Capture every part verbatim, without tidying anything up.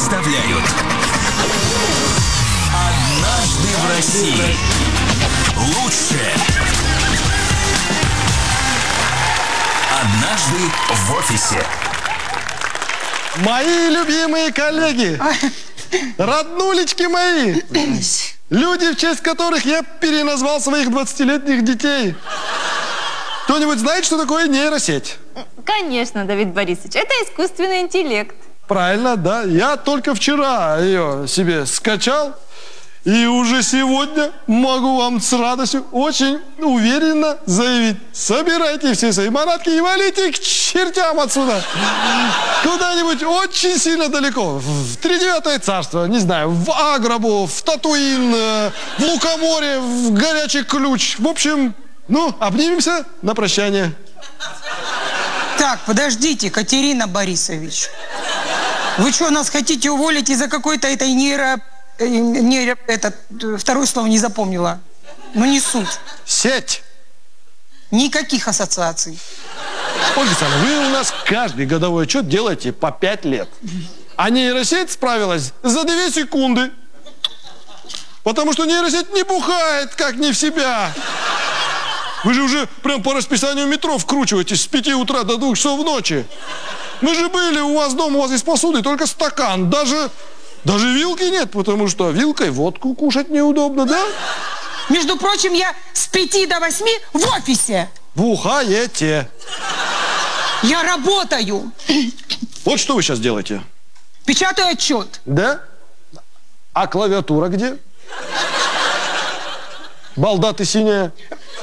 представляют «Однажды в России». Лучшее. Однажды в офисе. Мои любимые коллеги, роднулечки мои, люди, в честь которых я переназвал своих двадцатилетних детей. Кто-нибудь знает, что такое нейросеть? Конечно, Давид Борисович, это искусственный интеллект. Правильно, да. Я только вчера ее себе скачал, и уже сегодня могу вам с радостью очень уверенно заявить: собирайте все свои манатки и валите к чертям отсюда. Куда-нибудь очень сильно далеко. В тридевятое царство, не знаю, в Аграбу, в Татуин, в Лукоморье, в Горячий Ключ. В общем, ну, обнимемся на прощание. Так, подождите, Катерина Борисович. Вы что, нас хотите уволить из-за какой-то этой нейро... нейро... Это, второе слово не запомнила. Ну, не суть. Сеть. Никаких ассоциаций. Ольга Александровна, вы у нас каждый годовой отчет делаете по пять лет. А нейросеть справилась за две секунды. Потому что нейросеть не бухает, как не в себя. Вы же уже прям по расписанию метро вкручиваетесь с пяти утра до двух часов ночи. Мы же были у вас дома, у вас из посуды только стакан. Даже, даже вилки нет, потому что вилкой водку кушать неудобно, да? Между прочим, я с пяти до восьми в офисе. Бухаете. Я работаю. Вот что вы сейчас делаете? Печатаю отчет. Да? А клавиатура где? Балда ты синяя.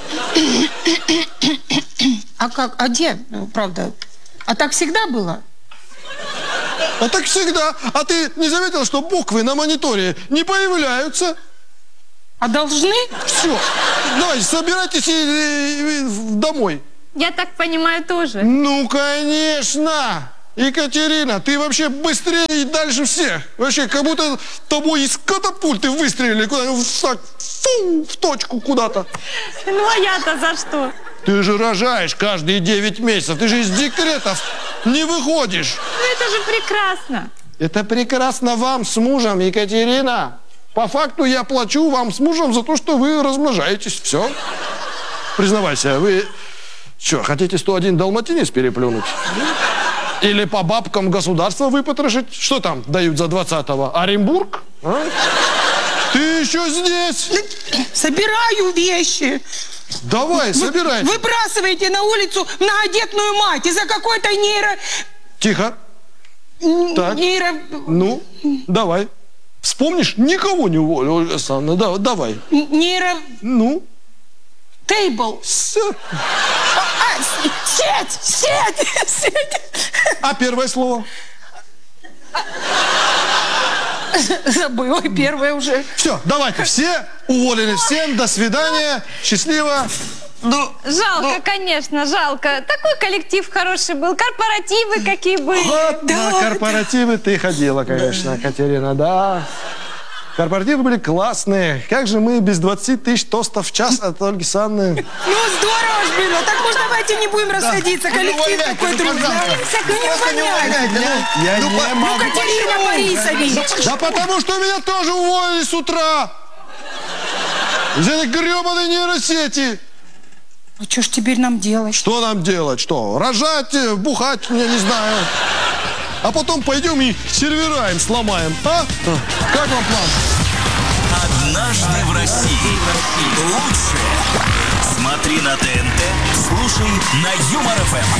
А как? А где? Правда? А так всегда было? А так всегда. А ты не заметил, что буквы на мониторе не появляются? А должны? Все. Давай, собирайтесь и, и, домой. Я так понимаю, тоже. Ну, конечно. Екатерина, ты вообще быстрее и дальше всех. Вообще, как будто тобой из катапульты выстрелили куда-нибудь так, фу, в точку куда-то. Ну, а я-то за что? Ты же рожаешь каждые девять месяцев. Ты же из декретов не выходишь. Ну, это же прекрасно. Это прекрасно вам с мужем, Екатерина. По факту я плачу вам с мужем за то, что вы размножаетесь. Все. Признавайся, вы что, хотите сто один далматинец переплюнуть? Или по бабкам государства выпотрошить? Что там дают за двадцатого? Оренбург? А? Ты еще здесь? Собираю вещи. Давай, собирай. Вы, выбрасываете на улицу многодетную мать из-за какой-то нейро... Тихо. Так. Нейро... Ну, давай. Вспомнишь? Никого не уволю, Ольга Александровна. Да, давай. Нейро... Ну? Тейбл. С... А, сеть! Сеть! Сеть! А первое слово? Забыла первое уже. Все, давайте, все уволены. Всем до свидания. Счастливо. Ну, Жалко, ну... конечно, жалко. Такой коллектив хороший был. Корпоративы какие были. Вот да, на корпоративы да. Ты ходила, конечно, да. Катерина, да. Корпоративы были классные. Как же мы без двадцати тысяч тостов в час от Ольги Александровны? Ну, здорово ж было. Так, может, давайте не будем расходиться. Да. Коллектив такой дружный. Ну, Не увольняйте. Я Ну, не ну, могу. Катерина Борисович. Да потому что меня тоже уволили с утра. Из этой гребаной нейросети. Ну, что ж теперь нам делать? Что нам делать? Что? Рожать, бухать, я не знаю. А потом пойдем и сервера им сломаем. А? Как вам план? «Однажды в России». Лучшее. Смотри на ТНТ, слушай на Юмор ФМ.